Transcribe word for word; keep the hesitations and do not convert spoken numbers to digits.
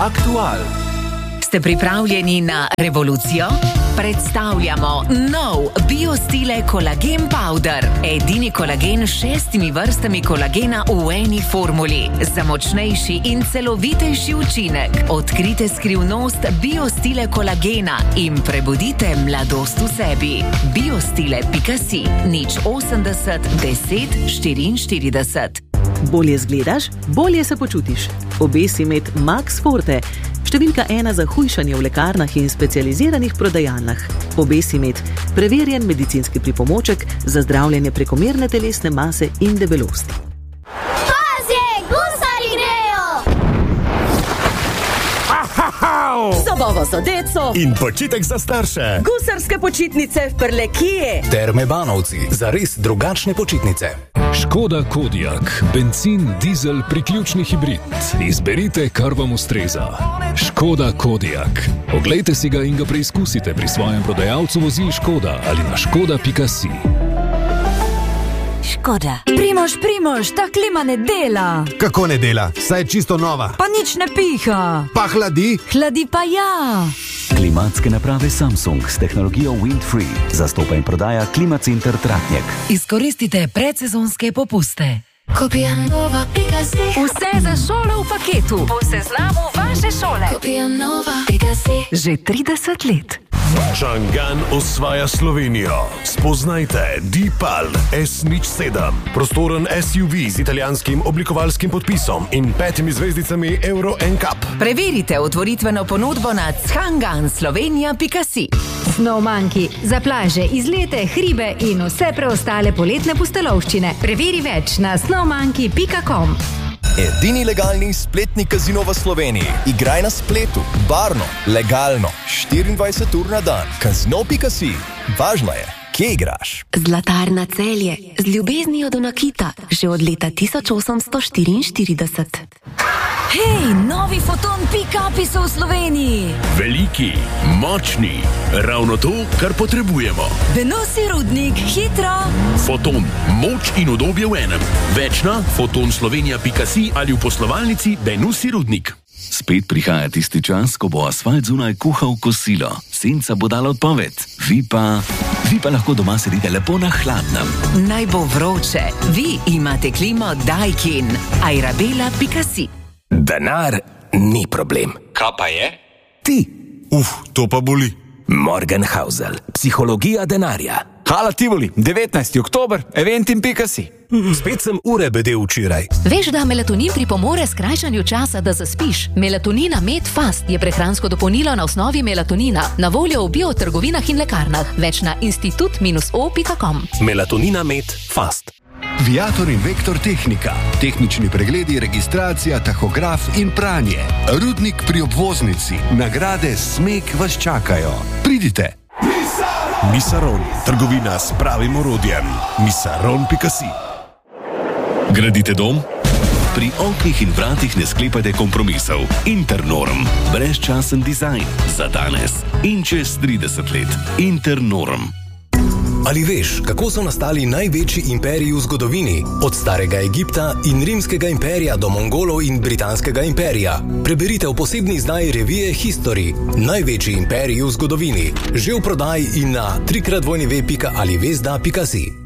Aktual. Ste pripravljeni na revolucijo? Predstavljamo nov Biostile kolagen powder. Edini kolagen s šestimi vrstami kolagena v eni formuli. Za močnejši in celovitejši učinek. Odkrite skrivnost Biostile kolagena in prebudite mladost v sebi. Biostile pika si, nič osemdeset, deset, štiriinštirideset. Bolje zgledaš, bolje se počutiš. Obesi med Max Forte, številka ena za hujšanje v lekarnah in specializiranih prodajalnah. Obesi med, preverjen medicinski pripomoček za zdravljenje prekomerne telesne mase in debelosti. Pazi, gusari grejo! Zabava za deco in počitek za starše. Gusarske počitnice v Prlekije. Terme Banovci, za res drugačne počitnice. Škoda Kodiaq, bencin, dizel, priključni hibrid. Izberite, kar vam ustreza. Škoda Kodiaq. Oglejte si ga in ga preizkusite pri svojem prodajalcu vozil Škoda ali na škoda pika si. Škoda. Primož, Primož, ta klima ne dela. Kako ne dela? Saj je čisto nova. Pa nič ne piha. Pa hladi? Hladi pa ja. Klimatske naprave Samsung s tehnologijo Wind-Free zastopa in prodaja Klimacenter Tratnjek. Izkoristite predsezonske popuste. Kopija nova pika si. Vse za šolo v paketu. Po seznamu vaše šole. Kopija nova pika si. Že trideset let. Čangan osvaja Slovenijo. Spoznajte Deepal S nič sedem. Prostoren S U V z italijanskim oblikovalskim podpisom in petimi zvezdicami Euro N C A P. Preverite otvoritveno ponudbo na changan slovenija pika si. Snow Monkey. Za plaže, izlete, hribe in vse preostale poletne pustolovščine. Preveri več na snow monkey pika com. Edini legalni spletni kazino v Sloveniji. Igraj na spletu, barno, legalno, štiriindvajset ur na dan. kazino pika si. Važno je, kje igraš. Zlatarna Celje. Z ljubeznijo do nakita. Že od leta tisoč osemsto štiriinštirideset. Hej, novi Foton pick-upi so v Sloveniji. Veliki, močni, ravno to, kar potrebujemo. Benosi Rudnik, hitro. Foton, moč in udobje v enem. Več na foton slovenija pika si ali v poslovalnici Benosi Rudnik. Spet prihaja tisti čas, ko bo asfalt zunaj kuhal kosilo. Senca bo dala odpoved. Vi pa... Vi pa lahko doma sedite lepo na hladnem. Naj bo vroče. Vi imate klimo Daikin. airabela pika si. Denar ni problem. Kaj pa je? Ti. Uf, to pa boli. Morgenhausel. Psihologija denarja. Hala Tivoli, devetnajsti oktober, eventim pika si. Spet sem ure bedel včeraj. Veš, da melatonin pripomore skrajšanju časa, da zaspiš? Melatonina Med Fast je prehransko dopolnilo na osnovi melatonina. Na voljo v biotrgovinah in lekarnah. Več na institut o pika com. Melatonina Med Fast. Viator in Vektor Tehnika. Tehnični pregledi, registracija, tahograf in pranje. Rudnik pri obvoznici. Nagrade Smeg vas čakajo. Pridite. Misaron. Trgovina s pravim orodjem. misaron pika si. Gradite dom? Pri oknih in vratih ne sklepajte kompromisov. Internorm. Brezčasen dizajn. Za danes in čez trideset let. Internorm. Ali veš, kako so nastali največji imperiji v zgodovini? Od starega Egipta in rimskega imperija do Mongolov in britanskega imperija. Preberite v posebni izdaji revije History. Največji imperiji v zgodovini. Že v prodaji in na tri krat dvojni ve pika ali vezda pika si.